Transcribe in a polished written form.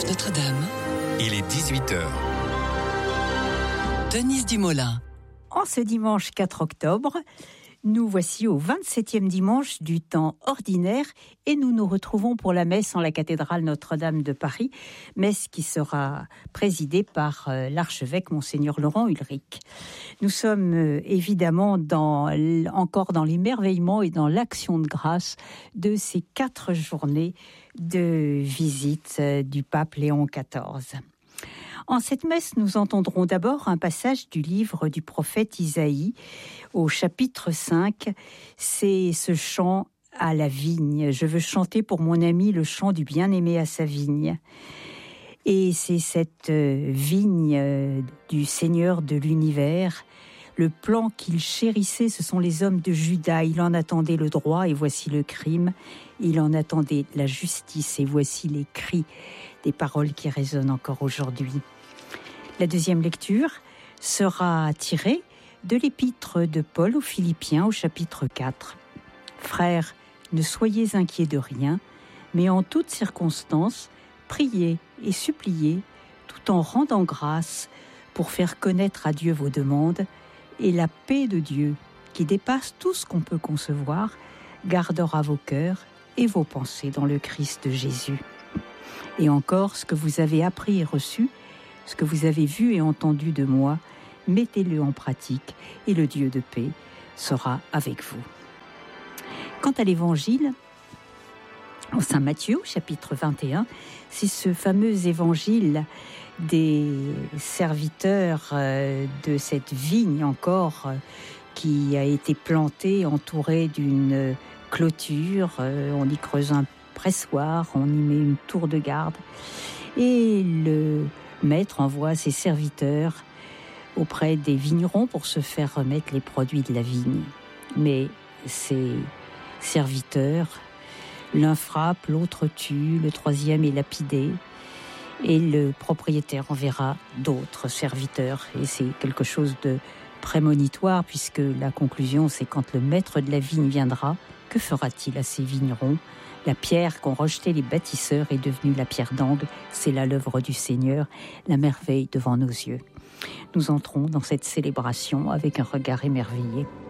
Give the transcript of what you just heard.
Radio-Canif Notre-Dame. Il est 18h. Denise Dumoulin. En ce dimanche 4 octobre, nous voici au 27e dimanche du temps ordinaire et nous nous retrouvons pour la messe en la cathédrale Notre-Dame de Paris, messe qui sera présidée par l'archevêque Monseigneur Laurent Ulrich. Nous sommes évidemment encore dans l'émerveillement et dans l'action de grâce de ces 4 journées de visite du pape Léon XIV. En cette messe, nous entendrons d'abord un passage du livre du prophète Isaïe au chapitre 5. C'est ce chant à la vigne. Je veux chanter pour mon ami le chant du bien-aimé à sa vigne. Et c'est cette vigne du Seigneur de l'univers. Le plan qu'il chérissait, ce sont les hommes de Juda. Il en attendait le droit et voici le crime. Il en attendait la justice et voici les cris, des paroles qui résonnent encore aujourd'hui. La deuxième lecture sera tirée de l'épître de Paul aux Philippiens au chapitre 4. Frères, ne soyez inquiets de rien, mais en toutes circonstances, priez et suppliez, tout en rendant grâce pour faire connaître à Dieu vos demandes, et la paix de Dieu, qui dépasse tout ce qu'on peut concevoir, gardera vos cœurs et vos pensées dans le Christ Jésus. Et encore, ce que vous avez appris et reçu, ce que vous avez vu et entendu de moi, mettez-le en pratique et le Dieu de paix sera avec vous. Quant à l'évangile, en Saint Matthieu, chapitre 21, c'est ce fameux évangile des serviteurs de cette vigne encore qui a été plantée, entourée d'une clôture. On y creuse un pressoir, on y met une tour de garde. Et le maître envoie ses serviteurs auprès des vignerons pour se faire remettre les produits de la vigne. Mais ces serviteurs, l'un frappe, l'autre tue, le troisième est lapidé. Et le propriétaire enverra d'autres serviteurs. Et c'est quelque chose de prémonitoire, puisque la conclusion, c'est quand le maître de la vigne viendra, que fera-t-il à ces vignerons ? La pierre qu'ont rejetée les bâtisseurs est devenue la pierre d'angle. C'est là l'œuvre du Seigneur, la merveille devant nos yeux. Nous entrons dans cette célébration avec un regard émerveillé.